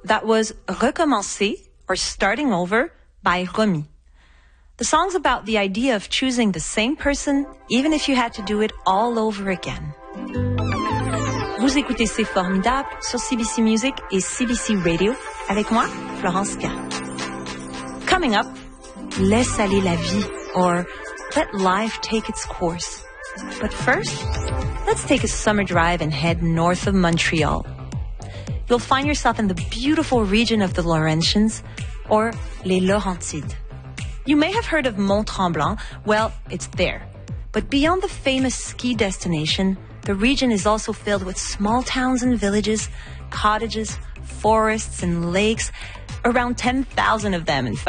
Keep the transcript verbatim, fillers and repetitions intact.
that was Recommencer, or Starting Over, by Romy. The song's about the idea of choosing the same person, even if you had to do it all over again. Vous écoutez C'est Formidable sur C B C Music et C B C Radio, avec moi, Florence K. Coming up, Laisse aller la vie, or Let life take its course. But first, let's take a summer drive and head north of Montreal. You'll find yourself in the beautiful region of the Laurentians, or Les Laurentides. You may have heard of Mont Tremblant. Well, it's there. But beyond the famous ski destination, the region is also filled with small towns and villages, cottages, forests, and lakes, around ten thousand of them, in fact.